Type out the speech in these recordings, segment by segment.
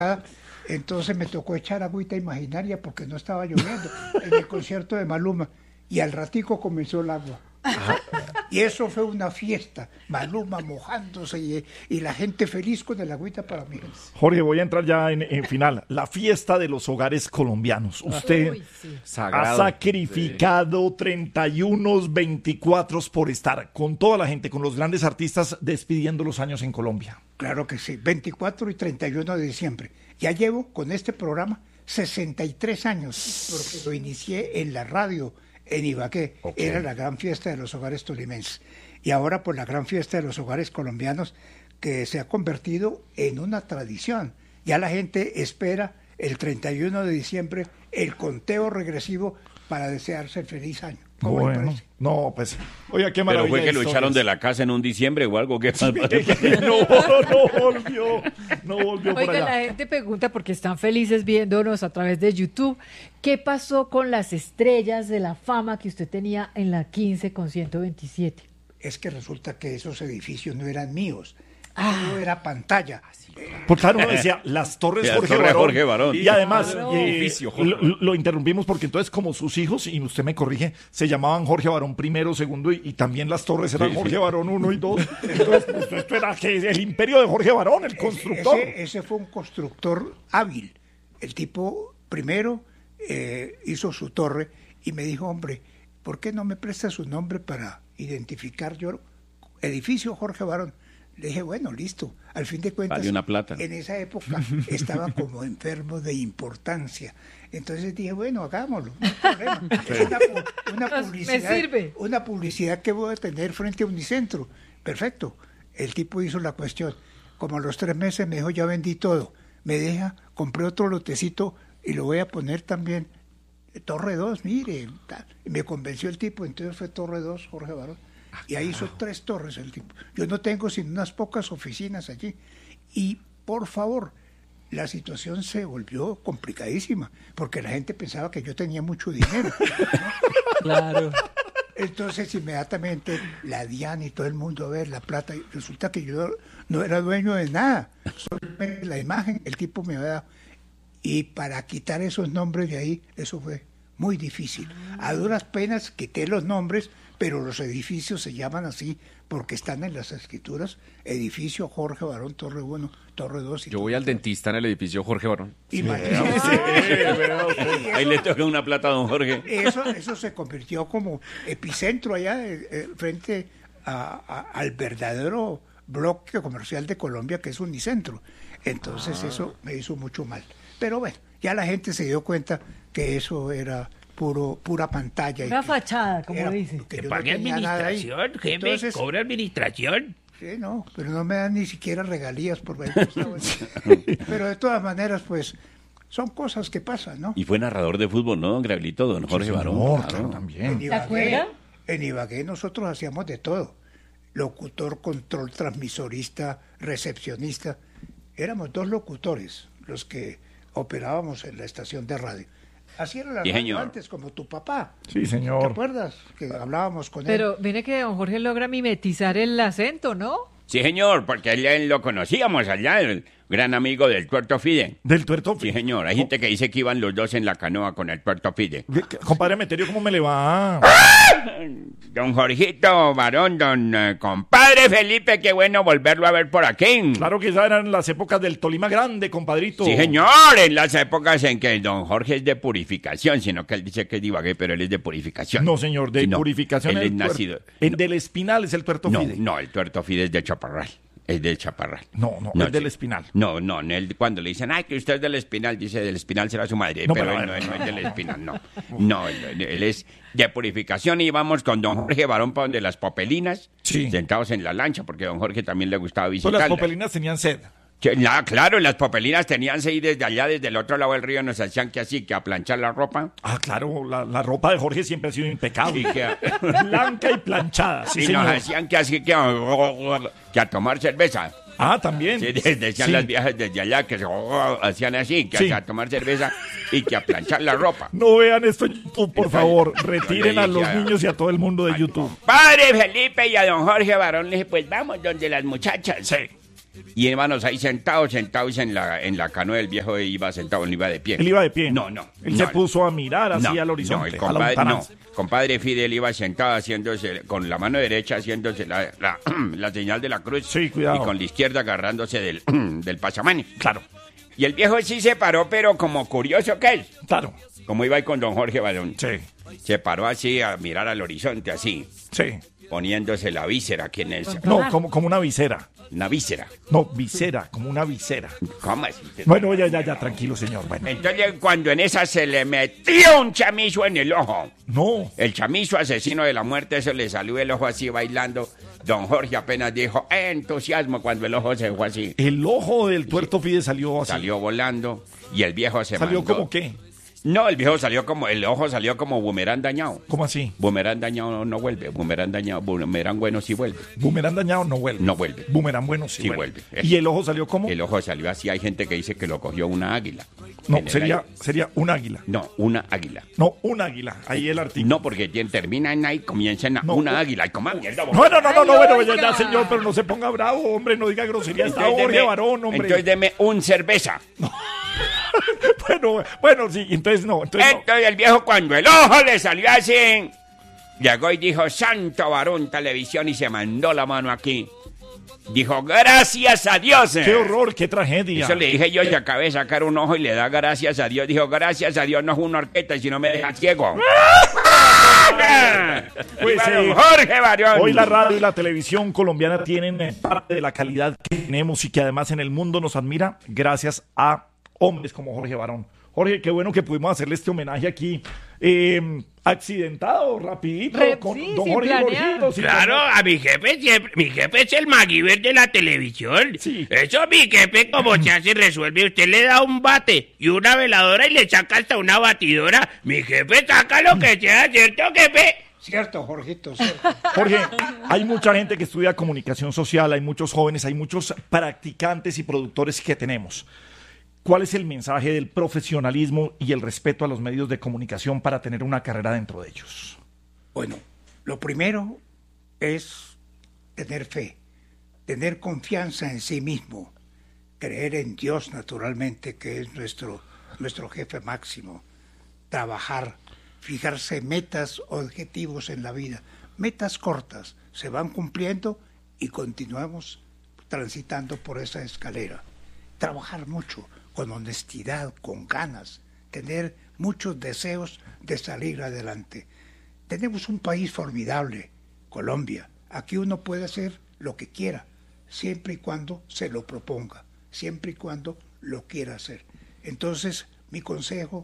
entonces me tocó echar agüita imaginaria porque no estaba lloviendo en el concierto de Maluma y al ratico comenzó el agua. Y eso fue una fiesta, Maluma mojándose y la gente feliz con el agüita para mí. Jorge, voy a entrar ya en final. La fiesta de los hogares colombianos. Usted ha sacrificado 31, 24 por estar con toda la gente, con los grandes artistas despidiendo los años en Colombia. Claro que sí, 24 y 31 de diciembre. Ya llevo con este programa 63 años, porque lo inicié en la radio, en Ibagué. Era la gran fiesta de los hogares tolimenses. Y ahora por la gran fiesta de los hogares colombianos, que se ha convertido en una tradición. Ya la gente espera el 31 de diciembre el conteo regresivo para desearse feliz año. Bueno, no, pues, oiga, qué maravilla. Pero fue que lo echaron de la casa en un diciembre o algo, ¿qué pasó? No volvió Oiga, por allá. la gente pregunta porque están felices viéndonos a través de YouTube. ¿Qué pasó con las estrellas de la fama que usted tenía en la 15 con 127? Es que resulta que esos edificios no eran míos. No era pantalla. Pues claro, uno decía, las torres Jorge Barón. Y además, lo interrumpimos porque entonces como sus hijos, y usted me corrige, se llamaban Jorge Barón primero, segundo, y también las torres eran Jorge Barón 1 y 2. Entonces, pues, esto era el imperio de Jorge Barón, el constructor. Ese fue un constructor hábil. El tipo primero hizo su torre y me dijo, hombre, ¿por qué no me presta su nombre para identificar yo? Edificio Jorge Barón. Le dije, bueno, listo. Al fin de cuentas, vale una plata. En esa época estaba como enfermo de importancia. Entonces dije, bueno, hagámoslo, no hay problema. Es una publicidad, me sirve. Una publicidad que voy a tener frente a Unicentro. Perfecto. El tipo hizo la cuestión. Como a los 3 meses me dijo, ya vendí todo. Me deja, compré otro lotecito y lo voy a poner también. Torre 2, mire. Y me convenció el tipo, entonces fue Torre 2, Jorge Barón. Y ahí hizo 3 torres el tipo. Yo no tengo sino unas pocas oficinas allí. Y, por favor, la situación se volvió complicadísima, porque la gente pensaba que yo tenía mucho dinero, ¿no? Claro. Entonces, inmediatamente, la DIAN y todo el mundo a ver la plata. Y resulta que yo no era dueño de nada. Solamente la imagen, el tipo me había dado. Y para quitar esos nombres de ahí, eso fue muy difícil. A duras penas quité los nombres, pero los edificios se llaman así porque están en las escrituras: edificio Jorge Barón, Torre 1, Torre 2. Yo voy al dentista en el edificio Jorge Barón. Ahí le toca una plata a don Jorge. Eso se convirtió como epicentro allá frente al verdadero bloque comercial de Colombia, que es Unicentro. Entonces eso me hizo mucho mal. Pero bueno, ya la gente se dio cuenta que eso era pura pantalla. Una fachada, como dice. Que pague administración, jefe, entonces, cobra administración. Sí, no, pero no me dan ni siquiera regalías por ver. Pero de todas maneras, pues, son cosas que pasan, ¿no? Y fue narrador de fútbol, ¿no, don Gravelito? Don Jorge Barón. Claro, también. ¿Te acuerdas? En Ibagué nosotros hacíamos de todo. Locutor, control, transmisorista, recepcionista. Éramos 2 locutores los que operábamos en la estación de radio. Así era la radio antes, como tu papá. Sí, señor. ¿Te acuerdas? Que hablábamos con él. Pero mire que don Jorge logra mimetizar el acento, ¿no? Sí, señor, porque él lo conocíamos allá, el gran amigo del Tuerto Fide. ¿Del Tuerto Fide? Sí, señor. Hay gente que dice que iban los dos en la canoa con el Tuerto Fide. Compadre Meterio, ¿cómo me le va? Don Jorgito Barón, compadre Felipe, qué bueno volverlo a ver por aquí. Claro que ya eran las épocas del Tolima Grande, compadrito. Sí, señor, en las épocas en que don Jorge es de Purificación, sino que él dice que es de Ibagué, pero él es de Purificación. No, señor, de Purificación. Él es nacido. El del Espinal es el Tuerto Fide. No, el Tuerto Fide es de Chaparral. Es del Chaparral. No, es del Espinal. No, cuando le dicen, ay, que usted es del Espinal, dice, del Espinal será su madre, no, pero él no es del Espinal, no. No, él es de Purificación y íbamos con don Jorge Barón para donde las Popelinas, sentados en la lancha, porque a don Jorge también le gustaba visitarlas. Pues las Popelinas tenían sed. Claro, las Popelinas tenían sed desde allá, desde el otro lado del río, nos hacían que a planchar la ropa. Ah, claro, la ropa de Jorge siempre ha sido impecable. Blanca y planchada, sí, y señor. Nos hacían que a tomar cerveza. Ah, también. Sí, decían las viejas desde allá que hacían así, que a tomar cerveza y que a planchar la ropa. No vean esto en YouTube, por favor. Retiren a los niños y a todo el mundo de YouTube. Padre Felipe y a don Jorge Barón le dije, pues vamos donde las muchachas. Sí. Y hermanos, ahí sentados en la canoa del viejo iba sentado, no iba de pie. ¿Él iba de pie? No. Él se puso a mirar así al horizonte. Compadre Fidel iba sentado haciéndose, con la mano derecha haciéndose la señal de la cruz. Sí, cuidado. Y con la izquierda agarrándose del pasamanes. Claro. Y el viejo sí se paró, pero como curioso que es. Claro. Como iba ahí con don Jorge Barón. Sí. Se paró así a mirar al horizonte, así. Sí. Poniéndose la víscera, ¿quién es? No, como una visera. Una víscera. No, visera, como una visera. ¿Cómo así? Bueno, ya, tranquilo, señor. Bueno. Entonces, cuando en esa se le metió un chamizo en el ojo. No. El chamizo asesino de la muerte, eso le salió el ojo así bailando. Don Jorge apenas dijo, entusiasmo, cuando el ojo se fue así. El ojo del tuerto Fide salió así. Salió volando y el viejo se ¿Salió mandó. como qué? No, el ojo salió como boomerang dañado. ¿Cómo así? Boomerang dañado no vuelve, boomerang bueno sí vuelve. Boomerang dañado no vuelve. No vuelve. Boomerang bueno sí vuelve. ¿Y el ojo salió cómo? El ojo salió así, hay gente que dice que lo cogió una águila. No, sería un águila. No, una águila. No, un águila, ahí el artículo. No, porque termina en ahí, comienza en una águila. Y como mierda. No, bueno, ya, señor, pero no se ponga bravo, hombre, no diga grosería. Está Jorge Barón, hombre. Entonces deme un cerveza. No. bueno, sí, entonces no. Entonces el viejo, cuando el ojo le salió así, llegó y dijo, Santo Barón Televisión, y se mandó la mano aquí. Dijo, gracias a Dios. ¡Qué horror, qué tragedia! Eso le dije yo, y acabé de sacar un ojo y le da gracias a Dios. Dijo, gracias a Dios, no es una orquesta, sino me deja ciego. Pues, Jorge Barón. Hoy la radio y la televisión colombiana tienen parte de la calidad que tenemos y que además en el mundo nos admira gracias a hombres como Jorge Barón. Jorge, qué bueno que pudimos hacerle este homenaje aquí. Accidentado, rapidito, con don Jorge Borjito. Claro, a mi jefe siempre. Mi jefe es el MacGyver de la televisión. Sí. Eso, mi jefe, como se hace, resuelve. Usted le da un bate y una veladora y le saca hasta una batidora. Mi jefe saca lo que sea, ¿cierto, jefe? Cierto, Jorgito, cierto. Jorge, hay mucha gente que estudia comunicación social, hay muchos jóvenes, hay muchos practicantes y productores que tenemos. ¿Cuál es el mensaje del profesionalismo y el respeto a los medios de comunicación para tener una carrera dentro de ellos? Bueno, lo primero es tener fe, tener confianza en sí mismo, creer en Dios naturalmente, que es nuestro jefe máximo, trabajar, fijarse metas, objetivos en la vida, metas cortas, se van cumpliendo y continuamos transitando por esa escalera. Trabajar mucho, con honestidad, con ganas, tener muchos deseos de salir adelante. Tenemos un país formidable, Colombia. Aquí uno puede hacer lo que quiera, siempre y cuando se lo proponga, siempre y cuando lo quiera hacer. Entonces, mi consejo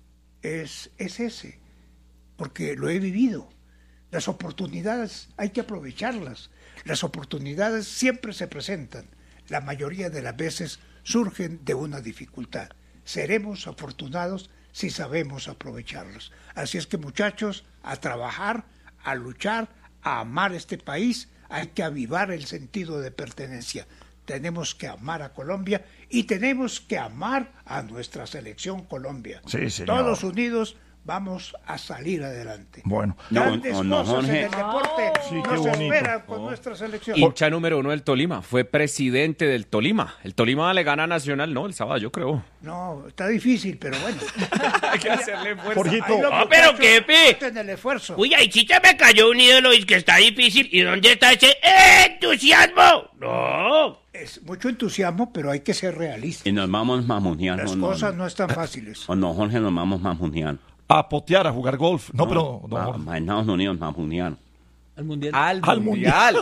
es ese, porque lo he vivido. Las oportunidades hay que aprovecharlas. Las oportunidades siempre se presentan. La mayoría de las veces surgen de una dificultad. Seremos afortunados si sabemos aprovecharlos. Así es que, muchachos, a trabajar, a luchar, a amar este país. Hay que avivar el sentido de pertenencia. Tenemos que amar a Colombia y tenemos que amar a nuestra selección Colombia. Sí, señor. Todos unidos vamos a salir adelante. Bueno. Grandes cosas en el deporte sí, nos esperan con nuestra selección. Hincha número 1 del Tolima, fue presidente del Tolima. El Tolima le gana a Nacional, ¿no? El sábado, yo creo. No, está difícil, pero bueno. Hay que hacerle fuerza. Jorgito. No, pero jefe. En el esfuerzo. Uy, ahí sí se me cayó un ídolo y que está difícil. ¿Y dónde está ese entusiasmo? No. Es mucho entusiasmo, pero hay que ser realistas. Y nos vamos mamuneando. Las cosas no están fáciles. O no, Jorge, nos vamos mamuneando. A potear, a jugar golf. No, pero... En Estados Unidos mamuneando. Al mundial. Al mundial.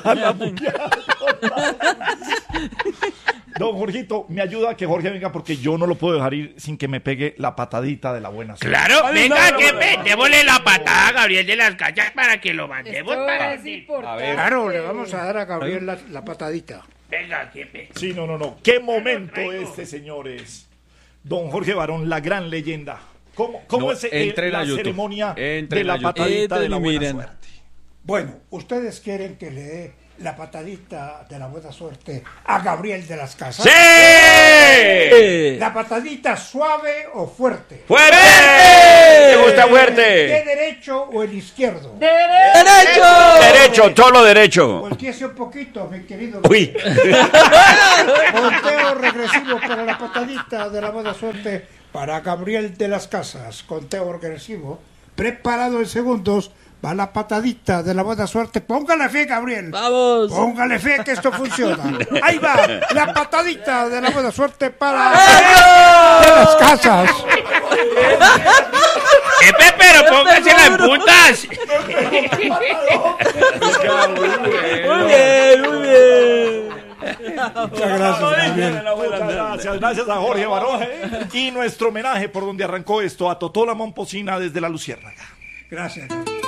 Don Jorgito, me ayuda a que Jorge venga porque yo no lo puedo dejar ir sin que me pegue la patadita de la buena suerte. Claro, venga, jefe, démosle la patada a Gabriel de las Calles para que lo mandemos para... A ver. Claro, le vamos a dar a Gabriel la patadita. Venga, jefe. Sí, no. ¿Qué momento señores? Don Jorge Barón, la gran leyenda. ¿Cómo es la ceremonia de la patadita de la buena suerte? Bueno, ¿ustedes quieren que le dé la patadita de la buena suerte a Gabriel de las Casas? ¡Sí! ¡Fuerte! ¿La patadita suave o fuerte? ¡Fuerte! ¿Te gusta fuerte? ¿El pie derecho o el izquierdo? ¡Derecho! Derecho, solo derecho. Volteese un poquito, mi querido. Uy. Conteo regresivo para la patadita de la buena suerte para Gabriel de las Casas. Conteo regresivo. Preparado en segundos. Va la patadita de la buena suerte. Póngale fe, Gabriel. ¡Vamos! Póngale fe que esto funciona. Ahí va, la patadita de la buena suerte para de las Casas. Pero póngasela en puntas. Muy bien, muy bien. Muchas gracias, Gabriel. Gracias a Jorge Barón. Y nuestro homenaje por donde arrancó esto a Totó la Momposina desde la Luciérnaga. Gracias.